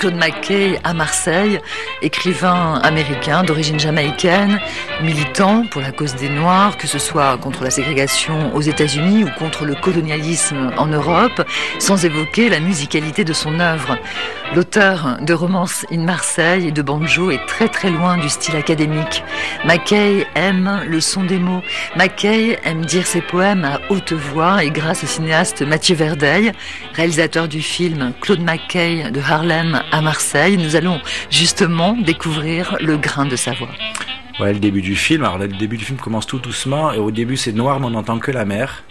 Claude McKay à Marseille, écrivain américain d'origine jamaïcaine, militant pour la cause des Noirs, que ce soit contre la ségrégation aux États-Unis ou contre le colonialisme en Europe, sans évoquer la musicalité de son œuvre. L'auteur de Romance in Marseille et de Banjo est très très loin du style académique. McKay aime le son des mots. McKay aime dire ses poèmes à haute voix et grâce au cinéaste Mathieu Verdeil, réalisateur du film Claude McKay de Harlem à Marseille, nous allons justement découvrir le grain de sa voix. Ouais, le début du film. Alors, le début du film commence tout doucement et au début c'est noir mais on n'entend que la mer.